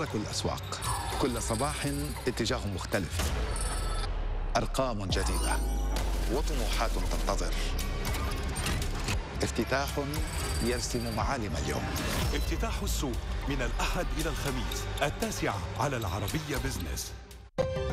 تتحرك الأسواق كل صباح اتجاه مختلف، أرقام جديدة وطموحات تنتظر، افتتاح يرسم معالم اليوم. افتتاح السوق من الأحد إلى الخميس 9 على العربية بزنس.